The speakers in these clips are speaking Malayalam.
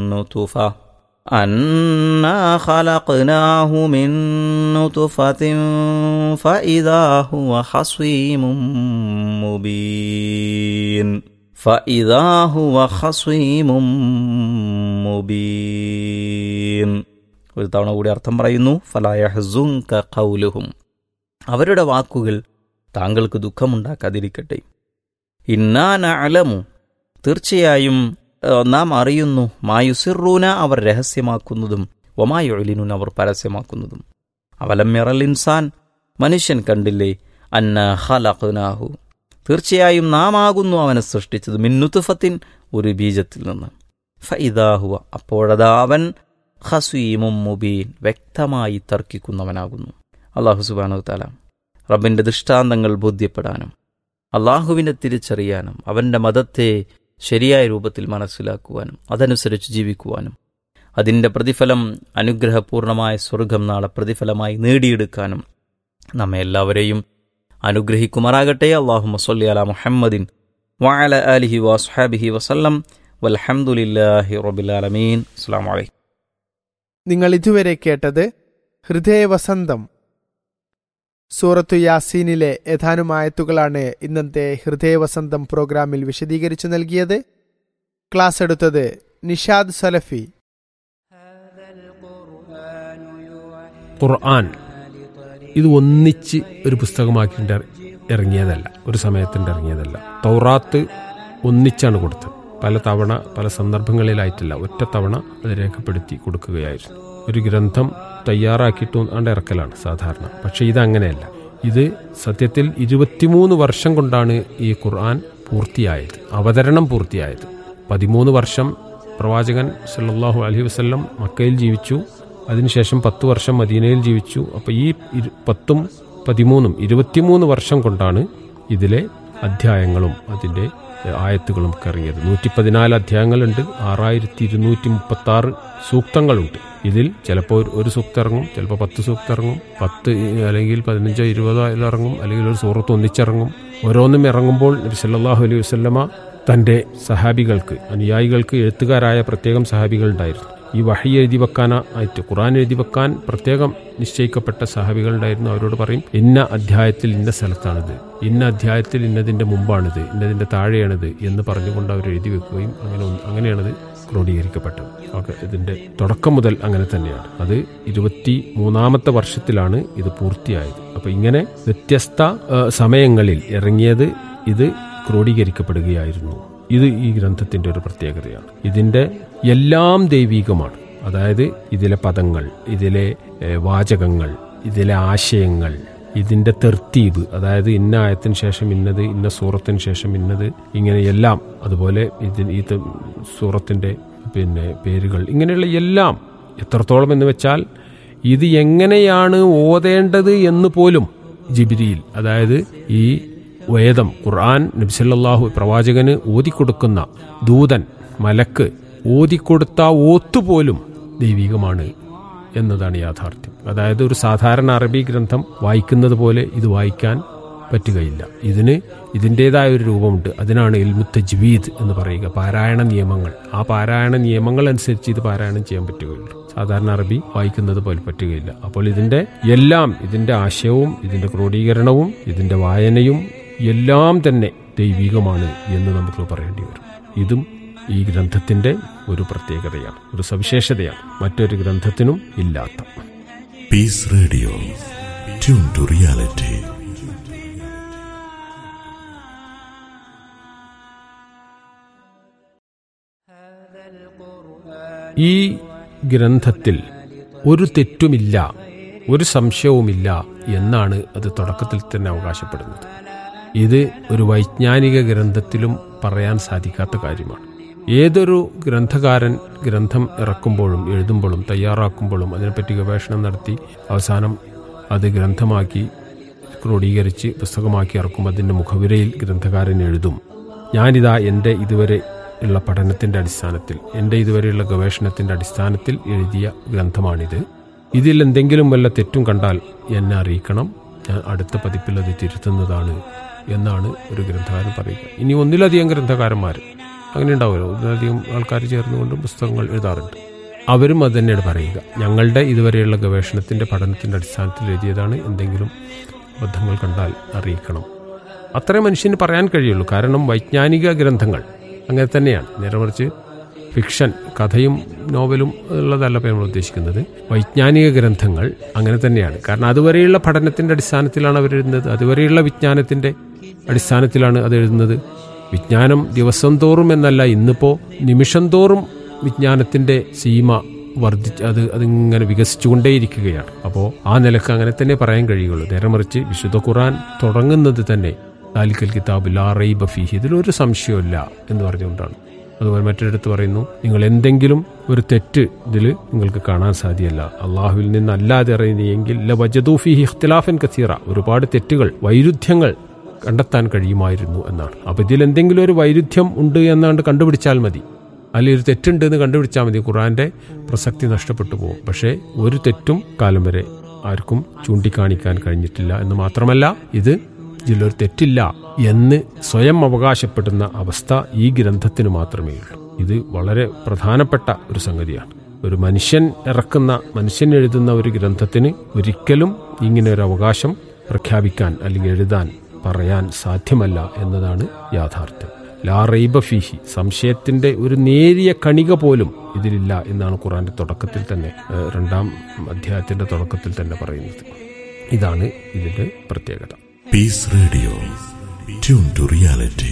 نطفة أنا خلقناه من نطفة فإذا هو خصيم مبين فإذا هو خصيم مبين. ഒരു തവണ കൂടി അർത്ഥം പറയുന്നു. ഫലാ യഹ്സുൻക ഖൗലുഹും, അവരുടെ വാക്കുകൾ താങ്കൾക്ക് ദുഃഖമുണ്ടാക്കാതിരിക്കട്ടെ. ഇന്നാ നഅലമു, തീർച്ചയായും നാം അറിയുന്നു, മായുസിറൂന, അവർ രഹസ്യമാക്കുന്നതും, വമാ യുഅ്ലിനൂന, അവർ പരസ്യമാക്കുന്നതും. അവലം യറൽ ഇൻസാൻ, മനുഷ്യൻ കണ്ടില്ലേ, അന്നാ ഖലഖ്നാഹു, തീർച്ചയായും നാം ആകുന്നു അവനെ സൃഷ്ടിച്ചത്, മിൻ നുത്ഫത്തിൻ, ഒരു ബീജത്തിൽ നിന്ന്. ഫഇദാ ഹുവ, അപ്പോഴതാ അവൻ ഖസീമും മുബീൻ, വ്യക്തമായി തർക്കിക്കുന്നവനാകുന്നു. അല്ലാഹു സുബ്ഹാനഹു വ തആല റബ്ബിൻ്റെ ദൃഷ്ടാന്തങ്ങൾ ബോധ്യപ്പെടാനും അള്ളാഹുവിനെ തിരിച്ചറിയാനും അവൻ്റെ മതത്തെ ശരിയായ രൂപത്തിൽ മനസ്സിലാക്കുവാനും അതനുസരിച്ച് ജീവിക്കുവാനും അതിൻ്റെ പ്രതിഫലം അനുഗ്രഹപൂർണമായ സ്വർഗം നാളെ പ്രതിഫലമായി നേടിയെടുക്കാനും നമ്മെ എല്ലാവരെയും അനുഗ്രഹിക്കുമാറാകട്ടെ. അല്ലാഹുമ്മ സ്വല്ലി അലാ മുഹമ്മദിൻ വഅലാ ആലിഹി വഅസ്ഹാബിഹി വസല്ലം. വൽഹംദുലില്ലാഹി റബ്ബിൽ ആലമീൻ. അസ്സലാമു അലൈക്കും. നിങ്ങൾ ഇതുവരെ കേട്ടത് ഹൃദയവസന്തം. സൂറത്തു യാസീനിലെ ഏതാനും ആയത്തുകളാണ് ഇന്നത്തെ ഹൃദയവസന്തം പ്രോഗ്രാമിൽ വിശദീകരിച്ചു നൽകിയത്. ക്ലാസ് എടുത്തത് നിഷാദ് സലഫി. ഖുർആൻ ഇത് ഒന്നിച്ച് ഒരു പുസ്തകമാക്കി ഇറങ്ങിയതല്ല, ഒരു സമയത്തിൻ്റെ ഇറങ്ങിയതല്ല. തൗറാത്ത് ഒന്നിച്ചാണ് കൊടുത്തത്. പല തവണ പല സന്ദർഭങ്ങളിലായിട്ടില്ല, ഒറ്റ തവണ അത് രേഖപ്പെടുത്തി കൊടുക്കുകയായിരുന്നു. ഒരു ഗ്രന്ഥം തയ്യാറാക്കിയിട്ട് ഇറക്കലാണ് സാധാരണ. പക്ഷേ ഇതങ്ങനെയല്ല. ഇത് സത്യത്തിൽ 23 വർഷം കൊണ്ടാണ് ഈ ഖുർആൻ പൂർത്തിയായത്, അവതരണം പൂർത്തിയായത്. 13 വർഷം പ്രവാചകൻ സല്ലല്ലാഹു അലൈഹി വസല്ലം മക്കയിൽ ജീവിച്ചു. അതിനുശേഷം 10 വർഷം മദീനയിൽ ജീവിച്ചു. അപ്പോൾ ഈ 10ഉം 13ഉം 23 വർഷം കൊണ്ടാണ് ഇതിലെ അധ്യായങ്ങളും അതിൻ്റെ ആയത്തുകളും ഒക്കെ ഇറങ്ങിയത്. 114 അധ്യായങ്ങളുണ്ട്, 6236 സൂക്തങ്ങളുണ്ട്. ഇതിൽ ചിലപ്പോൾ ഒരു സൂക്തം ഇറങ്ങും, ചിലപ്പോൾ 10 സൂക്തം ഇറങ്ങും, 10 അല്ലെങ്കിൽ 15 20 ഇറങ്ങും, അല്ലെങ്കിൽ ഒരു സൂറത്ത് ഒന്നിച്ചിറങ്ങും. ഓരോന്നും ഇറങ്ങുമ്പോൾ നബി സല്ലല്ലാഹു അലൈഹി വസല്ലമ തൻ്റെ സഹാബികൾക്ക്, അനുയായികൾക്ക് എഴുത്തുകാരായ പ്രത്യേകം സഹാബികൾ ഉണ്ടായിരുന്നു. ഈ വഹി എഴുതി വെക്കാനായിട്ട്, ഖുർആൻ എഴുതി വെക്കാൻ പ്രത്യേകം നിശ്ചയിക്കപ്പെട്ട സഹാബികളുണ്ടായിരുന്നു. അവരോട് പറയും, ഇന്ന അധ്യായത്തിൽ ഇന്ന സ്ഥലത്താണിത്, ഇന്ന അധ്യായത്തിൽ ഇന്നതിൻ്റെ മുമ്പാണിത്, ഇന്നതിൻ്റെ താഴെയാണിത് എന്ന് പറഞ്ഞുകൊണ്ട് അവർ എഴുതി വെക്കുകയും അങ്ങനെയാണത് ക്രോഡീകരിക്കപ്പെട്ടത്. ഇതിൻ്റെ തുടക്കം മുതൽ അങ്ങനെ തന്നെയാണ്. അത് 23ാമത്തെ വർഷത്തിലാണ് ഇത് പൂർത്തിയായത്. അപ്പോൾ ഇങ്ങനെ വ്യത്യസ്ത സമയങ്ങളിൽ ഇറങ്ങിയത് ഇത് ക്രോഡീകരിക്കപ്പെടുകയായിരുന്നു. ഇത് ഈ ഗ്രന്ഥത്തിൻ്റെ ഒരു പ്രത്യേകതയാണ്. ഇതിൻ്റെ എല്ലാം ദൈവീകമാണ്. അതായത് ഇതിലെ പദങ്ങൾ, ഇതിലെ വാചകങ്ങൾ, ഇതിലെ ആശയങ്ങൾ, ഇതിൻ്റെ തെർത്തീബ്, അതായത് ഇന്ന ആയത്തിന് ശേഷം ഇന്നത്, ഇന്ന സൂറത്തിന് ശേഷം ഇന്നത്, ഇങ്ങനെയെല്ലാം. അതുപോലെ ഈ സൂറത്തിൻ്റെ പേരുകൾ, ഇങ്ങനെയുള്ള എല്ലാം എത്രത്തോളം എന്ന് വെച്ചാൽ ഇത് എങ്ങനെയാണ് ഓതേണ്ടത് എന്ന് പോലും ജിബ്രീൽ, അതായത് ഈ വേദം ഖുർആൻ നബി സല്ലല്ലാഹു പ്രവാചകന് ഓതിക്കൊടുക്കുന്ന ദൂതൻ, മലക്ക് ഓതിക്കൊടുത്ത ഓത്തുപോലും ദൈവികമാണ് എന്നതാണ് യാഥാർത്ഥ്യം. അതായത് ഒരു സാധാരണ അറബി ഗ്രന്ഥം വായിക്കുന്നത് പോലെ ഇത് വായിക്കാൻ പറ്റുകയില്ല. ഇതിൻ്റെതായ ഒരു രൂപമുണ്ട്. അതിനാണ് ഇൽമു തജ്വീദ് എന്ന് പറയുക, പാരായണ നിയമങ്ങൾ. ആ പാരായണ നിയമങ്ങൾ അനുസരിച്ച് ഇത് പാരായണം ചെയ്യാൻ പറ്റുകയുള്ളൂ. സാധാരണ അറബി വായിക്കുന്നത് പോലെ പറ്റുകയില്ല. അപ്പോൾ ഇതിൻ്റെ ആശയവും ഇതിൻ്റെ ക്രോഡീകരണവും ഇതിൻ്റെ വായനയും എല്ലാം തന്നെ ദൈവികമാണ് എന്ന് നമുക്ക് പറയേണ്ടി വരും. ഇതും ഈ ഗ്രന്ഥത്തിൻ്റെ ഒരു പ്രത്യേകതയാണ്, ഒരു സവിശേഷതയാണ്, മറ്റൊരു ഗ്രന്ഥത്തിനും ഇല്ലാത്ത. Piece radio, tune to reality. ഈ ഗ്രന്ഥത്തിൽ ഒരു തെറ്റുമില്ല, ഒരു സംശയവുമില്ല എന്നാണ് അത് തുടക്കത്തിൽ തന്നെ അവകാശപ്പെടുന്നത്. ഇത് ഒരു വൈജ്ഞാനിക ഗ്രന്ഥത്തിലും പറയാൻ സാധിക്കാത്ത കാര്യമാണ്. ഏതൊരു ഗ്രന്ഥകാരൻ ഗ്രന്ഥം ഇറക്കുമ്പോഴും എഴുതുമ്പോഴും തയ്യാറാക്കുമ്പോഴും അതിനെപ്പറ്റി ഗവേഷണം നടത്തി അവസാനം അത് ഗ്രന്ഥമാക്കി ക്രോഡീകരിച്ച് പുസ്തകമാക്കി ഇറക്കും. അതിൻ്റെ മുഖവിരയിൽ ഗ്രന്ഥകാരൻ എഴുതും, ഞാനിതാ എൻ്റെ ഇതുവരെ ഉള്ള പഠനത്തിൻ്റെ അടിസ്ഥാനത്തിൽ, എൻ്റെ ഇതുവരെയുള്ള ഗവേഷണത്തിൻ്റെ അടിസ്ഥാനത്തിൽ എഴുതിയ ഗ്രന്ഥമാണിത്. ഇതിൽ എന്തെങ്കിലും വല്ല തെറ്റും കണ്ടാൽ എന്നെ അറിയിക്കണം, ഞാൻ അടുത്ത പതിപ്പിൽ അത് തിരുത്തുന്നതാണ് എന്നാണ് ഒരു ഗ്രന്ഥകാരൻ പറയുക. ഇനി ഒന്നിലധികം ഗ്രന്ഥകാരന്മാർ അങ്ങനെ ഉണ്ടാവുമല്ലോ, ഇതിലധികം ആൾക്കാർ ചേർന്നുകൊണ്ട് പുസ്തകങ്ങൾ എഴുതാറുണ്ട്. അവരും അത് തന്നെയാണ് പറയുക, ഞങ്ങളുടെ ഇതുവരെയുള്ള ഗവേഷണത്തിൻ്റെ പഠനത്തിൻ്റെ അടിസ്ഥാനത്തിൽ എഴുതിയതാണ്, എന്തെങ്കിലും അബദ്ധങ്ങൾ കണ്ടാൽ അറിയിക്കണം. അത്രേ മനുഷ്യന് പറയാൻ കഴിയുള്ളൂ. കാരണം വൈജ്ഞാനിക ഗ്രന്ഥങ്ങൾ അങ്ങനെ തന്നെയാണ്. നേരെ മറിച്ച് ഫിക്ഷൻ, കഥയും നോവലും ഉള്ളതല്ല ഇപ്പോൾ നമ്മൾ ഉദ്ദേശിക്കുന്നത്. വൈജ്ഞാനിക ഗ്രന്ഥങ്ങൾ അങ്ങനെ തന്നെയാണ്. കാരണം അതുവരെയുള്ള പഠനത്തിൻ്റെ അടിസ്ഥാനത്തിലാണ് അവരെഴുതുന്നത്, അതുവരെയുള്ള വിജ്ഞാനത്തിൻ്റെ അടിസ്ഥാനത്തിലാണ് അത് എഴുതുന്നത്. വിജ്ഞാനം ദിവസം തോറും എന്നല്ല, ഇന്നിപ്പോൾ നിമിഷം തോറും വിജ്ഞാനത്തിൻ്റെ സീമ അതിങ്ങനെ വികസിച്ചുകൊണ്ടേയിരിക്കുകയാണ്. അപ്പോൾ ആ നിലക്ക് അങ്ങനെ തന്നെ പറയാൻ കഴിയുള്ളൂ. നേരെ മറിച്ച് വിശുദ്ധ ഖുർആൻ തുടങ്ങുന്നത് തന്നെ ദാലിക്കൽ കിതാബ് ലാ റൈബ ഫീഹി, ഇതിലൊരു സംശയമില്ല എന്ന് പറഞ്ഞുകൊണ്ടാണ്. അതുപോലെ മറ്റൊരിടത്ത് പറയുന്നു, നിങ്ങൾ എന്തെങ്കിലും ഒരു തെറ്റ് ഇതിൽ നിങ്ങൾക്ക് കാണാൻ സാധ്യമല്ല, അള്ളാഹുവിൽ നിന്നല്ലാതെ അറിയുന്നെങ്കിൽ ലവജദൂ ഫീഹി ഇഖ്തിലാഫൻ കസീറ, ഒരുപാട് തെറ്റുകൾ, വൈരുദ്ധ്യങ്ങൾ കണ്ടെത്താൻ കഴിയുമായിരുന്നു എന്നാണ്. അപ്പോൾ ഇതിൽ എന്തെങ്കിലും ഒരു വൈരുദ്ധ്യം ഉണ്ട് എന്നാണ്ട് കണ്ടുപിടിച്ചാൽ മതി, അല്ലെങ്കിൽ ഒരു തെറ്റുണ്ട് എന്ന് കണ്ടുപിടിച്ചാൽ മതി, ഖുർആന്റെ പ്രസക്തി നഷ്ടപ്പെട്ടു പോകും. പക്ഷേ ഒരു തെറ്റും കാലം വരെ ആർക്കും ചൂണ്ടിക്കാണിക്കാൻ കഴിഞ്ഞിട്ടില്ല എന്ന് മാത്രമല്ല, ഇതിലൊരു തെറ്റില്ല എന്ന് സ്വയം അവകാശപ്പെടുന്ന അവസ്ഥ ഈ ഗ്രന്ഥത്തിന് മാത്രമേ ഉള്ളൂ. ഇത് വളരെ പ്രധാനപ്പെട്ട ഒരു സംഗതിയാണ്. ഒരു മനുഷ്യൻ എഴുതുന്ന ഒരു ഗ്രന്ഥത്തിന് ഒരിക്കലും ഇങ്ങനെ ഒരു അവകാശം പ്രഖ്യാപിക്കാൻ അല്ലെങ്കിൽ എഴുതാൻ പറയാൻ സാധ്യമല്ല എന്നതാണ് യാഥാർത്ഥ്യം. ലാ റൈബ ഫീഹി, സംശയത്തിന്റെ ഒരു നേരിയ കണിക പോലും ഇതിലില്ല എന്നാണ് ഖുർആന്റെ തുടക്കത്തിൽ തന്നെ, 2-ാം അധ്യായത്തിന്റെ തുടക്കത്തിൽ തന്നെ പറയുന്നത്. ഇതാണ് ഇതിന്റെ പ്രത്യേകത. Piece radio, tune to reality.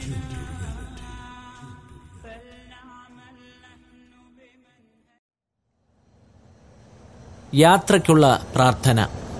യാത്രയ്ക്കുള്ള പ്രാർത്ഥന.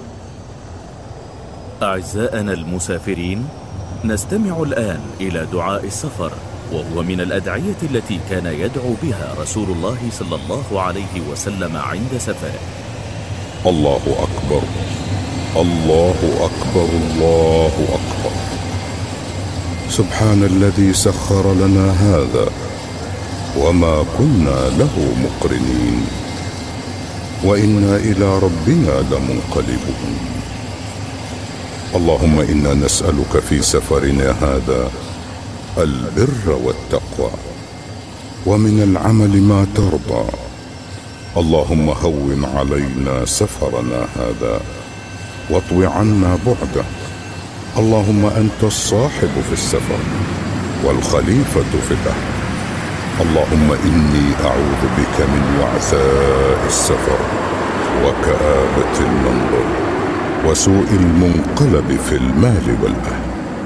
أعزائنا المسافرين، نستمع الآن إلى دعاء السفر، وهو من الأدعية التي كان يدعو بها رسول الله صلى الله عليه وسلم عند سفره. الله أكبر، الله أكبر، الله أكبر. سبحان الذي سخر لنا هذا وما كنا له مقرنين وإنا إلى ربنا لمنقلبون. اللهم إنا نسألك في سفرنا هذا البر والتقوى ومن العمل ما ترضى. اللهم هون علينا سفرنا هذا واطو عنا بعده. اللهم أنت الصاحب في السفر والخليفة في الأهل. اللهم إني أعوذ بك من وعثاء السفر وكآبة المنظر وسوء المنقلب في المال والأهل.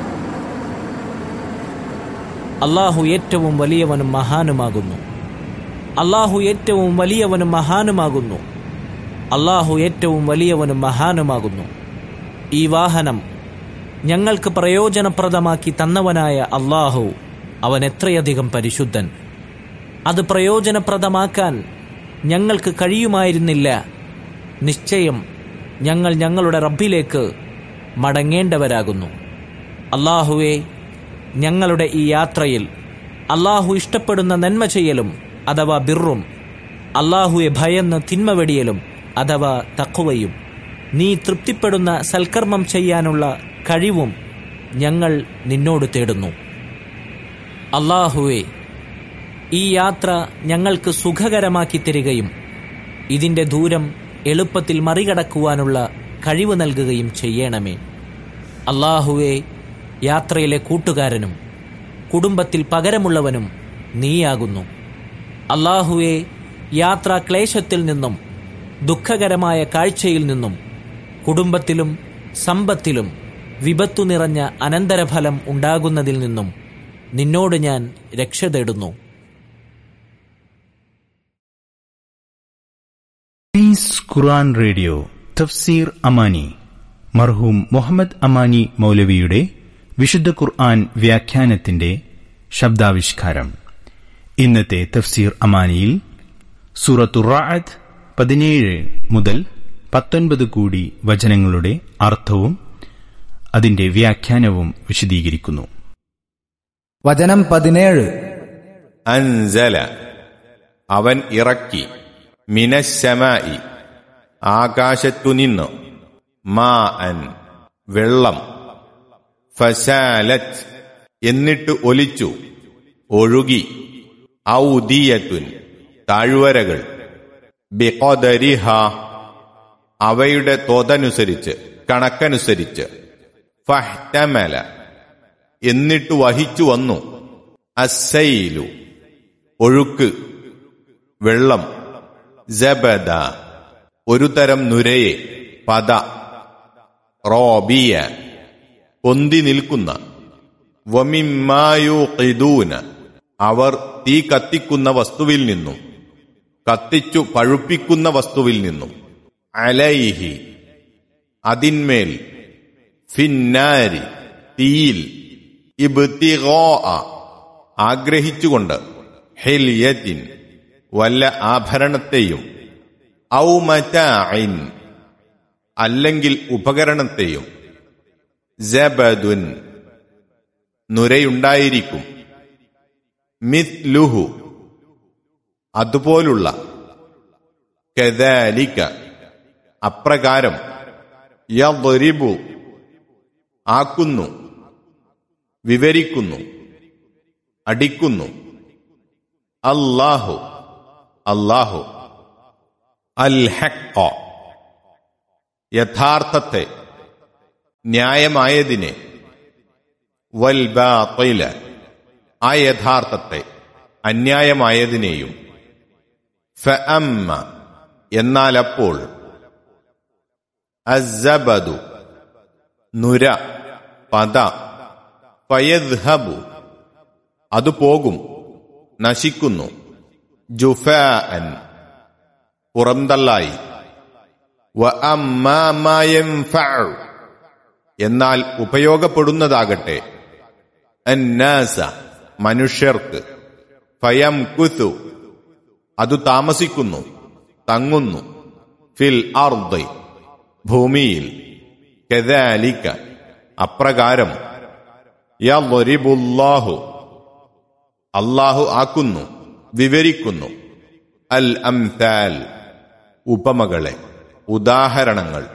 അല്ലാഹു ഏറ്റവും വലിയവനും മഹാനുമാകുന്നു. അല്ലാഹു ഏറ്റവും വലിയവനും മഹാനുമാകുന്നു. അല്ലാഹു ഏറ്റവും വലിയവനും മഹാനുമാകുന്നു. ഈ വാഹനം ഞങ്ങൾക്ക് പ്രയോജനപ്രദമാക്കി തന്നവനായ അല്ലാഹു, അവൻ എത്രയധികം പരിശുദ്ധൻ. അത് പ്രയോജനപ്രദമാക്കാൻ ഞങ്ങൾക്ക് കഴിയുമായിരുന്നില്ല. നിശ്ചയം ഞങ്ങൾ ഞങ്ങളുടെ റബ്ബിലേക്ക് മടങ്ങേണ്ടവരാകുന്നു. അല്ലാഹുവേ, ഞങ്ങളുടെ ഈ യാത്രയിൽ അല്ലാഹു ഇഷ്ടപ്പെടുന്ന നന്മ ചെയ്യലും അഥവാ ബിറും, അല്ലാഹുവെ ഭയന്ന് തിന്മ വെടിയലും അഥവാ തഖ്വയും, നീ തൃപ്തിപ്പെടുന്ന സൽക്കർമ്മം ചെയ്യാനുള്ള കഴിവും ഞങ്ങൾ നിന്നോട് തേടുന്നു. അല്ലാഹുവേ, ഈ യാത്ര ഞങ്ങൾക്ക് സുഖകരമാക്കി തരികയും ഇതിൻ്റെ ദൂരം എളുപ്പത്തിൽ മറികടക്കുവാനുള്ള കഴിവ് നൽകുകയും ചെയ്യണമേ. അല്ലാഹുവേ, യാത്രയിലെ കൂട്ടുകാരനും കുടുംബത്തിൽ പകരമുള്ളവനും നീയാകുന്നു. അല്ലാഹുവേ, യാത്രാ ക്ലേശത്തിൽ നിന്നും ദുഃഖകരമായ കാഴ്ചയിൽ നിന്നും കുടുംബത്തിലും സമ്പത്തിലും വിപത്തു നിറഞ്ഞ അനന്തരഫലം ഉണ്ടാകുന്നതിൽ നിന്നും നിന്നോട് ഞാൻ രക്ഷ തേടുന്നു. ഖുർആൻ റേഡിയോ തഫ്സീർ അമാനി. മർഹൂം മുഹമ്മദ് അമാനി മൗലവിയുടെ വിശുദ്ധ ഖുർആൻ വ്യാഖ്യാനത്തിന്റെ ശബ്ദാവിഷ്കാരം. ഇന്നത്തെ തഫ്സീർ അമാനിയിൽ സൂറത്തുർ റഅദ് 17 മുതൽ 19 കൂടി വചനങ്ങളുടെ അർത്ഥവും അതിന്റെ വ്യാഖ്യാനവും വിശദീകരിക്കുന്നു. വചനം 17. അൻസല, അവൻ ഇറക്കി, മിനശ്ശമായി, ആകാശത്തുനിന്ന്, മാഅൻ, വെള്ളം, ഫസാലത്ത്, എന്നിട്ട് ഒലിച്ചു, ഒഴുകി, ഔദിയത്തുൻ താഴ്വരകൾ, ബിഖദരിഹ അവയുടെ തോതനുസരിച്ച് കണക്കനുസരിച്ച്, ഫഹ്തമല എന്നിട്ട് വഹിച്ചു വന്നു, അസ്സൈലു ഒഴുക്ക് വെള്ളം, ജബദ ഒരു തരം നുരയെ, പദ, റോബിയ പൊന്തി നിൽക്കുന്ന, വമിമ്മായൂഖിദൂന അവർ തീ കത്തിക്കുന്ന വസ്തുവിൽ നിന്നും, കത്തിച്ചു പഴുപ്പിക്കുന്ന വസ്തുവിൽ നിന്നും, അലൈഹി അതിന്മേൽ, ഫിന്നാരി തീയിൽ, ഇബ്തിഗാഅ ആഗ്രഹിച്ചുകൊണ്ട്, ഹിൽയത്തിൻ വല്ല ആഭരണത്തെയും, ഔ മതാഇൻ അല്ലെങ്കിൽ ഉപകരണത്തെയും, ജബദുൻ നുരയുണ്ടായിരിക്കും, മിത്ലുഹു അതുപോലുള്ള, കദാലിക അപ്രകാരം, യദ്രിബു ആക്കുന്നു, വിവരിക്കുന്നു, അടിക്കുന്നു, അല്ലാഹു അല്ലാഹു, അൽ ഹഖ്ഖ യഥാർത്ഥത്തെ, ന്യായമായതിനെ, വൽ ബാതില ആ യഥാർത്ഥത്തെ അന്യായമായതിനെയും, ഫഅമ്മ എന്നാലപ്പോൾ, അസ്സബദു നുര, പദ, ഫയദ്ഹബു അത് പോകും, നശിക്കുന്നു, ജുഫാഅൻ പുറന്തള്ളായി, വഅമ്മാ മാ യൻഫഉ എന്നാൽ ഉപയോഗപ്പെടുന്നതാകട്ടെ, അന്നാസ മനുഷ്യർക്ക്, ഫയംകുതു അത് താമസിക്കുന്നു, തങ്ങുന്നു, ഫിൽ അർദി ഭൂമിയിൽ, കദാലിക അപ്രകാരം, യദ്രിബുല്ലാഹു അല്ലാഹു ആക്കുന്നു, വിവരിക്കുന്നു, അൽ അംസാൽ ഉപമകളെ, ഉദാഹരണങ്ങൾ,